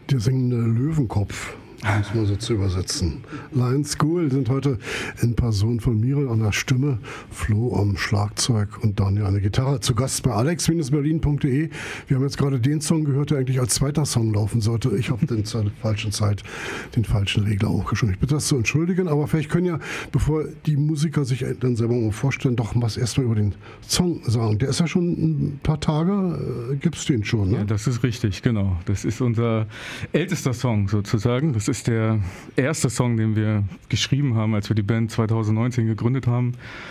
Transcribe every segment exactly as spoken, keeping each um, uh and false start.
Der singende Löwenkopf, um es mal so zu übersetzen. Lion School sind heute in Person von Mira an der Stimme, Flo am Schlagzeug und Daniel an der Gitarre. Zu Gast bei alex Berlin punkt de. Wir haben jetzt gerade den Song gehört, der eigentlich als zweiter Song laufen sollte. Ich habe zur falschen Zeit den falschen Regler hochgeschoben. Ich bitte das zu entschuldigen, aber vielleicht können ja, bevor die Musiker sich dann selber mal vorstellen, doch was erstmal über den Song sagen. Der ist ja schon ein paar Tage, äh, gibt es den schon, ne? Ja, das ist richtig, genau. Das ist unser ältester Song sozusagen. Das ist der erste Song, den wir geschrieben haben, als wir die Band zwanzig neunzehn gegründet haben.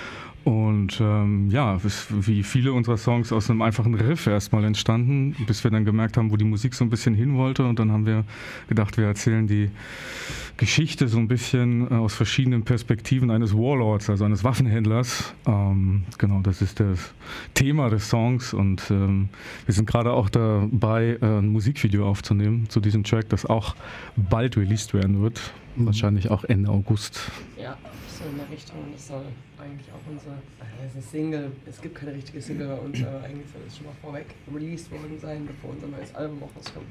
Und ähm, ja, wie viele unserer Songs aus einem einfachen Riff erstmal entstanden, bis wir dann gemerkt haben, wo die Musik so ein bisschen hin wollte. Und dann haben wir gedacht, wir erzählen die Geschichte so ein bisschen aus verschiedenen Perspektiven eines Warlords, also eines Waffenhändlers. Ähm, genau, das ist das Thema des Songs. Und ähm, wir sind gerade auch dabei, ein Musikvideo aufzunehmen zu diesem Track, das auch bald released werden wird. Mhm. Wahrscheinlich auch Ende August. Ja, so in der Richtung. Das soll eigentlich auch unsere, also Single, es gibt keine richtige Single bei uns, aber eigentlich soll es schon mal vorweg released worden sein, bevor unser neues Album auch rauskommt.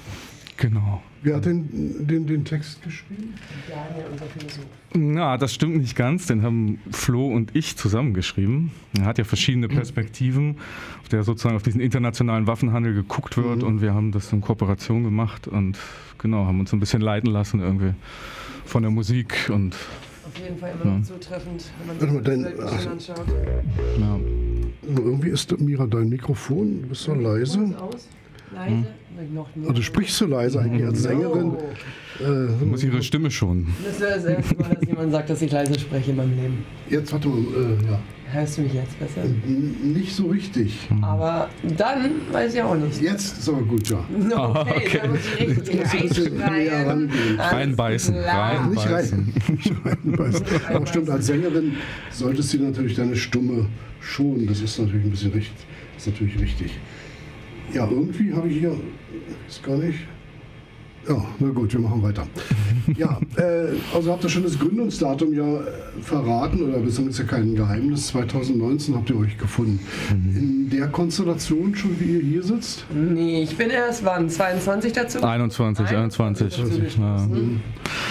Genau. Wer hat den, den, den Text geschrieben? Daniel, unser Philosoph. Na, das stimmt nicht ganz. Den haben Flo und ich zusammen geschrieben. Er hat ja verschiedene Perspektiven, auf der sozusagen auf diesen internationalen Waffenhandel geguckt wird. Mhm. Und wir haben das in Kooperation gemacht und genau, haben uns ein bisschen leiten lassen irgendwie von der Musik. Und auf jeden Fall immer ja. noch zutreffend, wenn man sich das Bild anschaut. Ja. Irgendwie ist, Mira, dein Mikrofon, du bist so leise. Aus. Leise? Hm. Noch oh, du sprichst so leise eigentlich als Sängerin. Oh. Äh, du musst ihre Stimme schonen. Das wäre das erste Mal, dass jemand sagt, dass ich leise spreche in meinem Leben. Jetzt, warte mal, äh, ja. Hörst du mich jetzt besser? N- nicht so richtig. Aber dann weiß ich auch nicht. Jetzt ist aber gut, ja. Okay, oh, okay. Da muss ich richtig reinschreien. Reinbeißen. Reinbeißen. Nicht reinbeißen. Aber stimmt, als Sängerin solltest du natürlich deine Stimme schonen. Das ist natürlich ein bisschen richtig. Das ist natürlich richtig. Ja, irgendwie habe ich hier, ist gar nicht, ja, na gut, wir machen weiter. Ja, äh, also habt ihr schon das Gründungsdatum ja verraten, oder bislang ist ja kein Geheimnis, zwanzig neunzehn habt ihr euch gefunden. Mhm. In der Konstellation schon, wie ihr hier sitzt? Nee, ich bin erst, wann, zweiundzwanzig dazu? einundzwanzig, einundzwanzig. einundzwanzig ja. Mhm.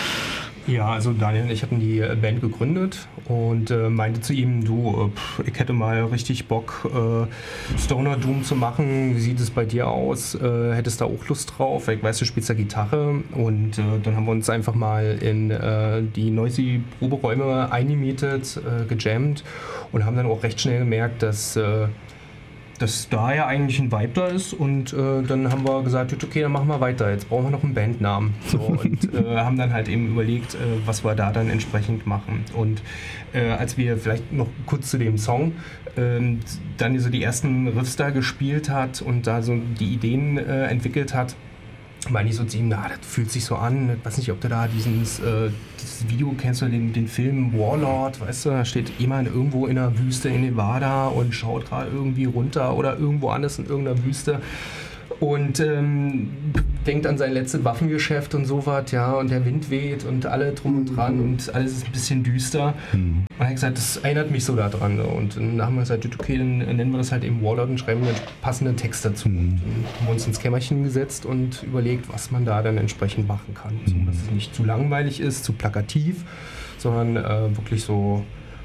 Ja, also Daniel und ich hatten die Band gegründet und äh, meinte zu ihm, du, äh, ich hätte mal richtig Bock, äh, Stoner Doom zu machen. Wie sieht es bei dir aus? Äh, hättest du da auch Lust drauf? Ich weiß, du spielst ja Gitarre. Und äh, dann haben wir uns einfach mal in äh, die Noisy-Proberäume eingemietet, äh, gejammt und haben dann auch recht schnell gemerkt, dass äh, dass da ja eigentlich ein Vibe da ist und äh, dann haben wir gesagt, okay, dann machen wir weiter, jetzt brauchen wir noch einen Bandnamen. So, und äh, haben dann halt eben überlegt, äh, was wir da dann entsprechend machen. Und äh, als wir vielleicht noch kurz zu dem Song äh, dann so die ersten Riffs da gespielt hat und da so die Ideen äh, entwickelt hat, meine ich so zu ihm, na, das fühlt sich so an, ich weiß nicht, ob du da dieses, äh, dieses Video kennst, du den, den Film Warlord, weißt du, da steht jemand irgendwo in der Wüste in Nevada und schaut gerade irgendwie runter oder irgendwo anders in irgendeiner Wüste und ähm, denkt an sein letztes Waffengeschäft und so was, ja, und der Wind weht und alle drum und dran mhm. und alles ist ein bisschen düster. Mhm. Und er hat gesagt, das erinnert mich so daran. Und dann haben wir gesagt, okay, dann nennen wir das halt eben Warlord und schreiben einen passenden Text dazu. Mhm. Und dann haben wir uns ins Kämmerchen gesetzt und überlegt, was man da dann entsprechend machen kann. Mhm. So, dass es nicht zu langweilig ist, zu plakativ, sondern äh, wirklich so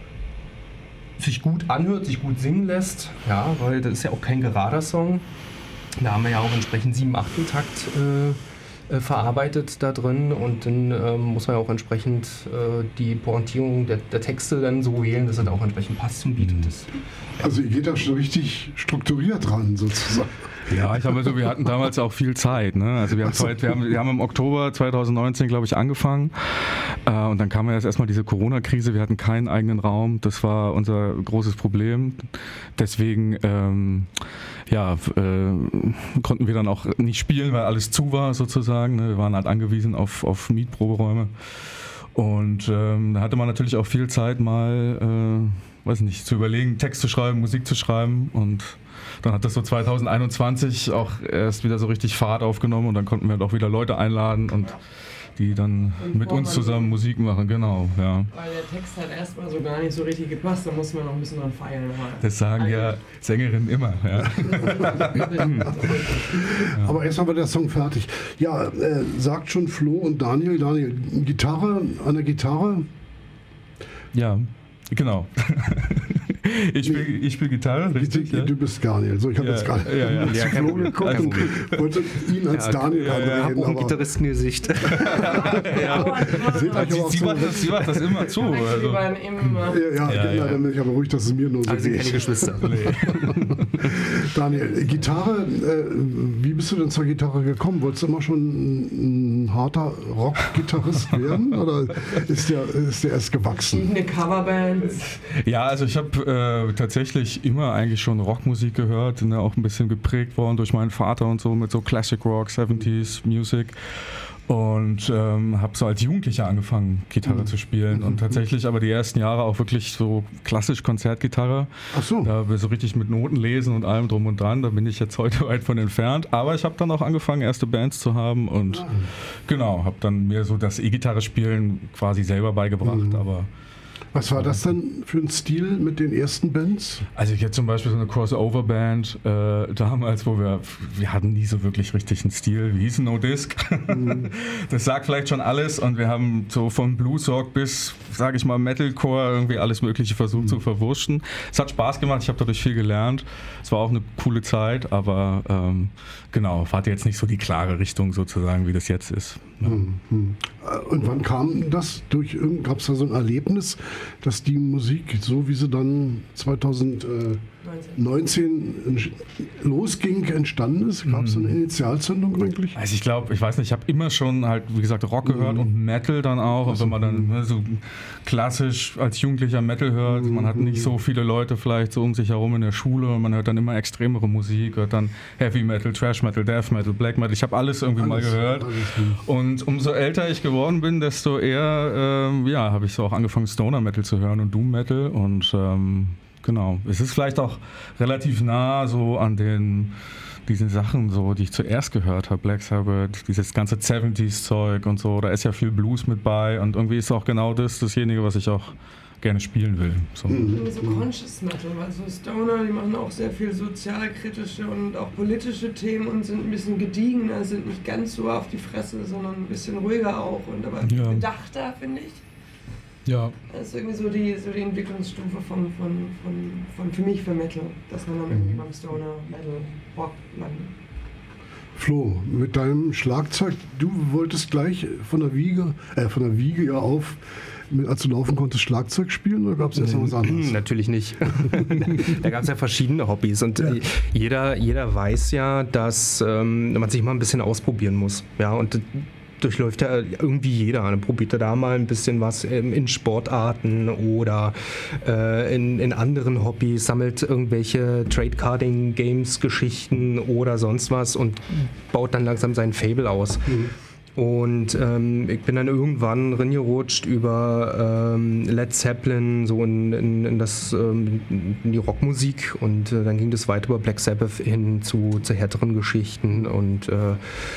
sich gut anhört, sich gut singen lässt. Ja, weil das ist ja auch kein gerader Song. Da haben wir ja auch entsprechend sieben Achteltakt äh, äh, verarbeitet da drin und dann äh, muss man ja auch entsprechend äh, die Pointierung der, der Texte dann so wählen, dass es auch entsprechend passt zum Beat. Das, ja. Also ihr geht da schon richtig strukturiert ran sozusagen. Ja, ich sag mal so, wir hatten damals auch viel Zeit. Ne? Also wir haben, zwei, wir, haben, wir haben im Oktober zwanzig neunzehn, glaube ich, angefangen äh, und dann kam ja erst erstmal diese Corona-Krise. Wir hatten keinen eigenen Raum. Das war unser großes Problem. Deswegen ähm, ja, äh, konnten wir dann auch nicht spielen, weil alles zu war sozusagen. Ne? Wir waren halt angewiesen auf, auf Mietproberäume. Und ähm, da hatte man natürlich auch viel Zeit, mal, äh, weiß nicht, zu überlegen, Text zu schreiben, Musik zu schreiben. Und dann hat das so zwanzig einundzwanzig auch erst wieder so richtig Fahrt aufgenommen und dann konnten wir halt auch wieder Leute einladen und die dann Und mit uns zusammen Musik machen, genau, ja. Weil der Text hat erstmal so gar nicht so richtig gepasst, da muss man noch ein bisschen dran feilen. Das sagen ja Sängerinnen immer, ja. Aber erstmal war der Song fertig. Ja, äh, sagt schon Flo und Daniel, Daniel, Gitarre, an der Gitarre? Ja, genau. Ich spiele ich spiel Gitarre, richtig? Du, ja? du bist Daniel. So, ich habe Ja, jetzt gerade ja, ja. zu Ja, Flo geguckt und wollte ihn als Ja, Daniel ja, ja, anreden. hab auch ein aber- Gitarristengesicht. Seht euch aber Sie, auch sie, so. macht das, sie macht das immer zu. Also. Also. Ja, Ja, ja, Ja, genau, ja. dann bin ich aber ruhig, dass es mir nur so Also keine geht. Geschwister. Daniel, Gitarre, äh, wie bist du denn zur Gitarre gekommen? Wolltest du immer schon ein, ein harter Rock-Gitarrist werden oder ist der, ist der erst gewachsen? Verschiedene Coverbands. Ja, also ich habe äh, tatsächlich immer eigentlich schon Rockmusik gehört, ne, auch ein bisschen geprägt worden durch meinen Vater und so mit so Classic Rock, siebziger Music. Und ähm, habe so als Jugendlicher angefangen, Gitarre Mhm. zu spielen. Und tatsächlich aber die ersten Jahre auch wirklich so klassisch Konzertgitarre. Ach so. Da so richtig mit Noten lesen und allem drum und dran. Da bin ich jetzt heute weit von entfernt. Aber ich habe dann auch angefangen, erste Bands zu haben. Und Ah. genau, habe dann mir so das E-Gitarre spielen quasi selber beigebracht. Mhm. Aber Was war das denn für ein Stil mit den ersten Bands? also ich hätte zum Beispiel so eine Crossover-Band äh, damals, wo wir, wir hatten nie so wirklich richtig einen Stil. Wir hießen No Disc. Das sagt vielleicht schon alles und wir haben so von Bluesrock bis, sage ich mal, Metalcore irgendwie alles Mögliche versucht zu verwurschen. Es hat Spaß gemacht, ich habe dadurch viel gelernt. Es war auch eine coole Zeit, aber ähm, genau, hatte jetzt nicht so die klare Richtung sozusagen, wie das jetzt ist. Ja. Hm, hm. Und wann kam das? Durch irgend- gab es da so ein Erlebnis, dass die Musik, so wie sie dann zweitausendneunzehn entsch- losging, entstanden ist? Gab es eine Initialzündung eigentlich? Also ich glaube, ich weiß nicht, ich habe immer schon halt, wie gesagt, Rock gehört Mhm. und Metal dann auch. Und wenn man dann ne, so klassisch als Jugendlicher Metal hört, man hat nicht so viele Leute vielleicht so um sich herum in der Schule und man hört dann immer extremere Musik, hört dann Heavy Metal, Thrash Metal, Death Metal, Black Metal. Ich habe alles irgendwie mal Alles, gehört. alles, hm. Und umso älter ich geworden bin, desto eher ähm, ja, habe ich so auch angefangen, Stoner Metal zu hören und Doom Metal. Und ähm, genau, es ist vielleicht auch relativ nah so an den diesen Sachen, so, die ich zuerst gehört habe, Black Sabbath, dieses ganze siebziger-Zeug und so, da ist ja viel Blues mit bei und irgendwie ist auch genau das dasjenige, was ich auch gerne spielen will. So. Irgendwie so Conscious Metal, weil so Stoner, die machen auch sehr viel sozialkritische und auch politische Themen und sind ein bisschen gediegener, sind nicht ganz so auf die Fresse, sondern ein bisschen ruhiger auch und aber Ja. bedachter, finde ich. Ja. Das ist irgendwie so die, so die Entwicklungsstufe von, von, von, von für mich für Metal, dass man dann irgendwie beim Stoner Metal Rock landet. Flo, mit deinem Schlagzeug, du wolltest gleich von der Wiege, äh, von der Wiege ja auf, mit, als du laufen konntest, Schlagzeug spielen oder gab es erst noch was anderes? Natürlich nicht. Da gab es ja verschiedene Hobbys und Ja. jeder, jeder weiß ja, dass ähm, man sich mal ein bisschen ausprobieren muss. Ja, und durchläuft ja irgendwie jeder. Dann probiert er da mal ein bisschen was in Sportarten oder äh, in, in anderen Hobbys, sammelt irgendwelche Trade-Carding-Games-Geschichten oder sonst was und baut dann langsam sein Fable aus. Mhm. Und ähm, ich bin dann irgendwann reingerutscht über ähm, Led Zeppelin, so in, in, in, das, ähm, in die Rockmusik und äh, dann ging das weiter über Black Sabbath hin zu, zu härteren Geschichten und äh,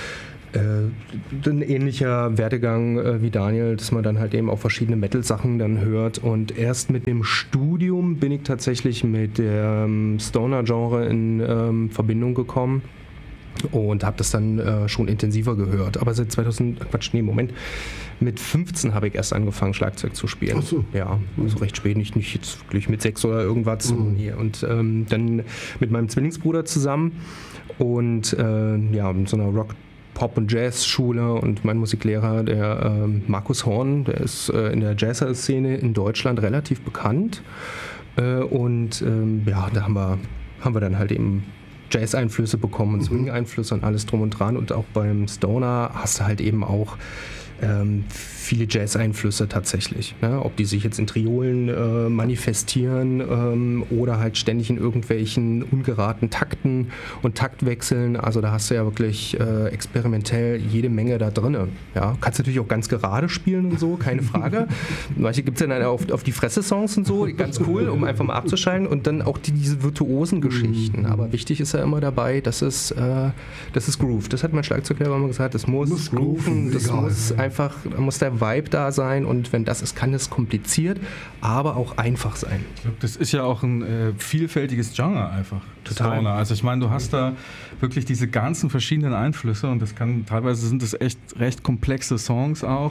äh, ein ähnlicher Werdegang äh, wie Daniel, dass man dann halt eben auch verschiedene Metal-Sachen dann hört und erst mit dem Studium bin ich tatsächlich mit dem Stoner-Genre in ähm, Verbindung gekommen. Und habe das dann äh, schon intensiver gehört. Aber seit zweitausend, Quatsch, nee, Moment, mit fünfzehn habe ich erst angefangen, Schlagzeug zu spielen. Ach so. Ja, also recht spät, nicht, nicht jetzt wirklich mit sechs oder irgendwas. Mhm. Nee. Und ähm, dann mit meinem Zwillingsbruder zusammen und äh, ja, in so einer Rock- Pop- und Jazz-Schule und mein Musiklehrer, der ähm, Markus Horn, der ist äh, in der Jazzer-Szene in Deutschland relativ bekannt. Äh, und ähm, ja, da haben wir, haben wir dann halt eben Jazz-Einflüsse bekommen und Swing-Einflüsse und alles drum und dran. Und auch beim Stoner hast du halt eben auch ähm, viele Jazz-Einflüsse tatsächlich. Ne? Ob die sich jetzt in Triolen äh, manifestieren ähm, oder halt ständig in irgendwelchen ungeraden Takten und Taktwechseln. Also da hast du ja wirklich äh, experimentell jede Menge da drin. Ja? Kannst natürlich auch ganz gerade spielen und so, keine Frage. Manche gibt es ja dann auf, auf die Fresse-Songs und so, ganz cool, um einfach mal abzuschalten. Und dann auch die, diese virtuosen Geschichten. Aber wichtig ist ja immer dabei, dass es, äh, dass es groovt. Das hat mein Schlagzeuglehrer immer gesagt, das muss, Muss grooven, grooven, das egal. muss einfach, da muss der Vibe da sein und wenn das ist, kann es kompliziert, aber auch einfach sein. Ich glaube, das ist ja auch ein äh, vielfältiges Genre einfach. Total. Stoner. Also ich meine, du hast da wirklich diese ganzen verschiedenen Einflüsse und das kann, teilweise sind es echt recht komplexe Songs auch.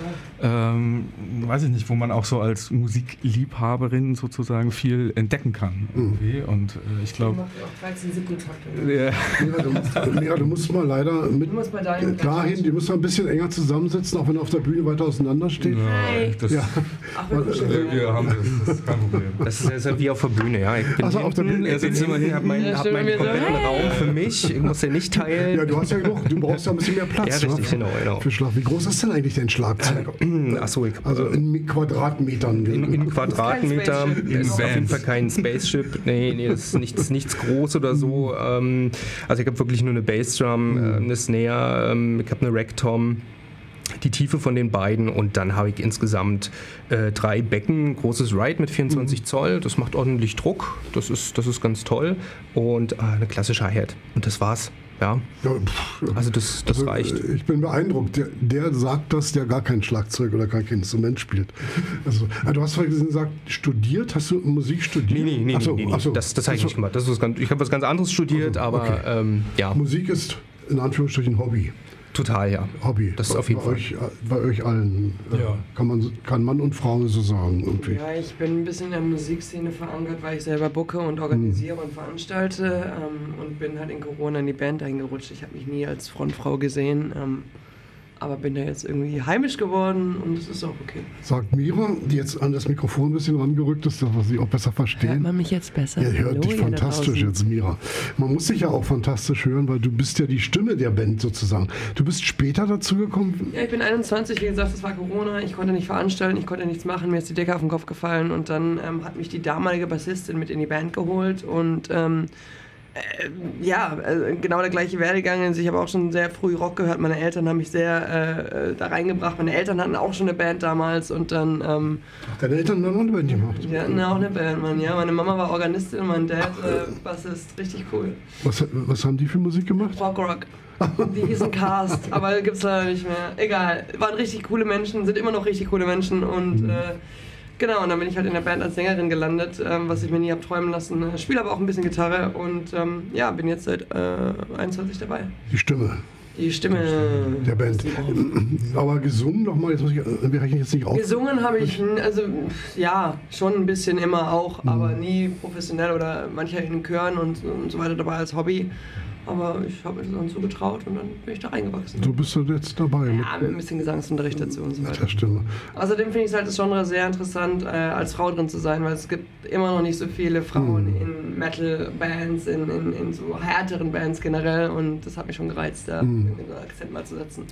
Ähm, weiß ich nicht, wo man auch so als Musikliebhaberin sozusagen viel entdecken kann irgendwie. Mhm. Und äh, ich glaube... macht ja auch dreizehn Siebteltakte. Ja. Mira, du musst, Mira, du musst mal leider mit Du musst bei deinem dahin, die müssen ein bisschen enger zusammensitzen, auch wenn du auf der Bühne weiter auseinander steht. Hey. Das, Ja. Ach, wir kuscheln. wir, wir haben das, das ist kein Problem. Das ist, das ist wie auf der Bühne, ja. Ich bin Also auf der Bühne, ich bin immerhin, habe meinen, Ja, hab meinen stimmt, wir so, kompletten hey. Raum für mich. Ich muss den nicht teilen. Ja, du hast ja genug, du brauchst ja ein bisschen mehr Platz. Ja, richtig, ne? genau, genau. Für Schlag. Wie groß ist denn eigentlich dein Schlagzeug? Achso, ich Also in Quadratmetern. In, in Quadratmeter Spaceship. ist auf jeden Vans. Fall kein Spaceship. Nee, nee, das ist nichts, nichts groß oder so. Ähm, also ich habe wirklich nur eine Bassdrum, äh, eine Snare, ähm, ich habe eine Rack-Tom, die Tiefe von den beiden und dann habe ich insgesamt äh, drei Becken, großes Ride mit vierundzwanzig Zoll, das macht ordentlich Druck, das ist, das ist ganz toll und äh, eine klassische Hi-Hat und das war's. Ja, Ja, pff, also das, das also, reicht. Ich bin beeindruckt. Der, der sagt das, der gar kein Schlagzeug oder gar kein Instrument spielt. Also, ah, du hast vorhin gesagt, studiert? Hast du Musik studiert? Nee, nee, nee, Ach so, nee, nee. ach so. Das, das habe ich Ach nicht so. gemacht. Das ist was ganz, ich habe was ganz anderes studiert, Ach so, aber okay. ähm, ja, Musik ist in Anführungsstrichen Hobby. total, ja. Hobby. Das ist bei, auf jeden bei Fall. Euch, äh, bei euch allen. Äh, Ja. kann, man, kann Mann und Frau so sagen. Irgendwie. Ja, ich bin ein bisschen in der Musikszene verankert, weil ich selber booke und organisiere und veranstalte ähm, und bin halt in Corona in die Band eingerutscht. Ich habe mich nie als Frontfrau gesehen, ähm, aber bin da jetzt irgendwie heimisch geworden und es ist auch okay. Sagt Mira, die jetzt an das Mikrofon ein bisschen rangerückt ist, dass wir sie auch besser verstehen. Hört man mich jetzt besser? Ja, hört Hallo, dich ihr da fantastisch draußen. jetzt, Mira. Man muss dich ja auch fantastisch hören, weil du bist ja die Stimme der Band sozusagen. Du bist später dazu gekommen. Ja, ich bin einundzwanzig, wie gesagt, das war Corona, ich konnte nicht veranstalten, ich konnte nichts machen, mir ist die Decke auf den Kopf gefallen und dann ähm, hat mich die damalige Bassistin mit in die Band geholt und ähm, äh, ja, äh, genau der gleiche Werdegang. Also ich habe auch schon sehr früh Rock gehört, meine Eltern haben mich sehr äh, äh, da reingebracht, meine Eltern hatten auch schon eine Band damals und dann... Ähm, Ach, deine Eltern haben noch eine Band gemacht. die hatten auch eine Band, Mann, ja, meine Mama war Organistin und mein Dad äh, Bassist, richtig cool. Was, was haben die für Musik gemacht? Rock Rock. Die hießen Cast, aber gibt's leider nicht mehr. Egal, waren richtig coole Menschen, sind immer noch richtig coole Menschen und Mhm. äh, genau, und dann bin ich halt in der Band als Sängerin gelandet, ähm, was ich mir nie hab träumen lassen. Spiele aber auch ein bisschen Gitarre und ähm, ja, bin jetzt seit äh, einundzwanzig dabei. Die Stimme Die Stimme der Band. Aber gesungen nochmal, jetzt muss ich, wir rechnen jetzt nicht auf. Gesungen habe ich, n- also ja, schon ein bisschen immer auch, aber nie professionell oder mancher in Chören und, und so weiter dabei als Hobby. Aber ich habe mir das dann so getraut und dann bin ich da reingewachsen. Du bist ja jetzt dabei mit, Ja, mit ein bisschen Gesangsunterricht dazu und so mit weiter. der Stimme. Außerdem finde ich es halt das Genre sehr interessant, äh, als Frau drin zu sein, weil es gibt immer noch nicht so viele Frauen Mhm. in Metal-Bands, in, in, in so härteren Bands generell und das hat mich schon gereizt, da Mhm. einen Akzent mal zu setzen.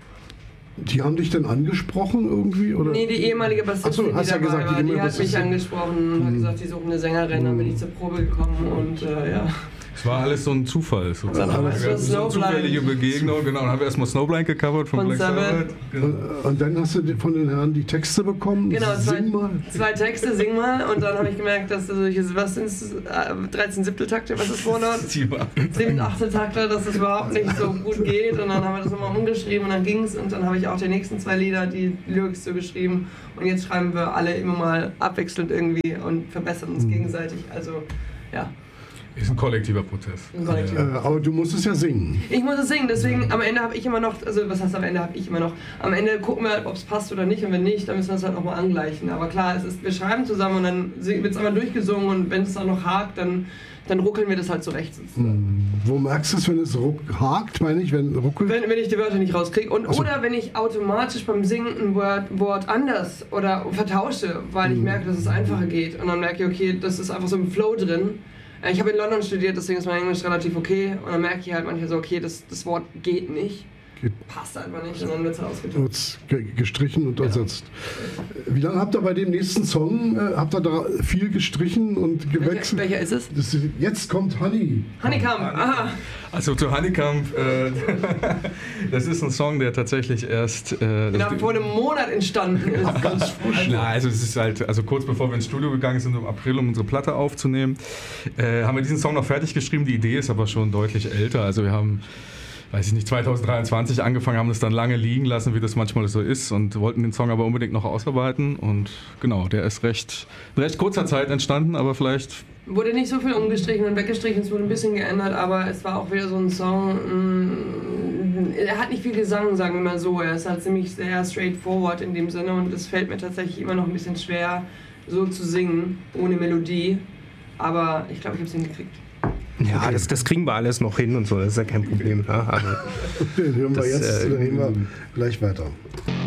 Die haben dich denn angesprochen irgendwie? Oder? Nee, die ehemalige Bassistin, Ach so, die hast ja dabei gesagt, die war, die ehemalige hat mich Bassistin. angesprochen und hat gesagt, sie suchen eine Sängerin, dann bin ich zur Probe gekommen und äh, ja. Es war alles so ein Zufall sozusagen. Dann haben wir Wir hatten so eine Snowblind. zufällige Begegnung, genau. Dann haben wir erstmal Snowblind gecovert von, Von Black Sabbath. Sabbath. Genau. Und dann hast du von den Herren die Texte bekommen. Genau, zwei, Sing mal. zwei Texte, sing mal und dann habe ich gemerkt, dass du solche, was sind es, dreizehn Siebteltakte, was ist Wohnort? sieben Achteltakte, dass es überhaupt nicht so gut geht und dann haben wir das nochmal umgeschrieben und dann ging es und dann habe ich auch die nächsten zwei Lieder, die Lyrics so geschrieben und jetzt schreiben wir alle immer mal abwechselnd irgendwie und verbessern uns gegenseitig, also ja. Ist ein kollektiver Prozess. Ein Kollektiv. Äh, aber du musst es ja singen. Ich muss es singen, deswegen am Ende habe ich immer noch, also was heißt am Ende habe ich immer noch, am Ende gucken wir halt, ob es passt oder nicht und wenn nicht, dann müssen wir es halt nochmal angleichen. Aber klar, es ist, wir schreiben zusammen und dann wird es einmal durchgesungen und wenn es dann noch hakt, dann, dann ruckeln wir das halt zurecht. Hm. Wo merkst du es, wenn es ruck, hakt, meine ich, wenn ruckelt? Wenn, wenn ich die Wörter nicht rauskriege und Ach so. oder wenn ich automatisch beim Singen ein Wort, Wort anders oder vertausche, weil ich merke, dass es einfacher geht und dann merke ich, okay, das ist einfach so im Flow drin. Ich habe in London studiert, deswegen ist mein Englisch relativ okay und dann merke ich halt manchmal so, okay, das, das Wort geht nicht, Geht. passt einfach nicht und dann wird es ausgetauscht. Wird's ge- gestrichen und ersetzt. Wie lange habt ihr bei dem nächsten Song, äh, habt ihr da viel gestrichen und Welcher, gewechselt? welcher ist es? Das ist, jetzt kommt Honey. Honeycomb, aha. Also zu Honeycomb, äh, das ist ein Song, der tatsächlich erst... Äh, Genau, vor einem Monat entstanden ist. Ganz frisch. Na, also es ist halt, also kurz bevor wir ins Studio gegangen sind im April, um unsere Platte aufzunehmen, äh, haben wir diesen Song noch fertig geschrieben. Die Idee ist aber schon deutlich älter. Also wir haben weiß ich nicht, zwanzig dreiundzwanzig angefangen, haben das dann lange liegen lassen, wie das manchmal so ist und wollten den Song aber unbedingt noch ausarbeiten und genau, der ist recht, in recht kurzer Zeit entstanden, aber vielleicht... Wurde nicht so viel umgestrichen und weggestrichen, es wurde ein bisschen geändert, aber es war auch wieder so ein Song, mh, er hat nicht viel Gesang, sagen wir mal so, er ist halt ziemlich sehr straightforward in dem Sinne und es fällt mir tatsächlich immer noch ein bisschen schwer, so zu singen, ohne Melodie, aber ich glaube, ich habe es hingekriegt. Ja, okay. das, das kriegen wir alles noch hin und so, das ist ja kein Problem. Ne? Also, den hören wir das, jetzt, äh, dann hören wir gleich weiter.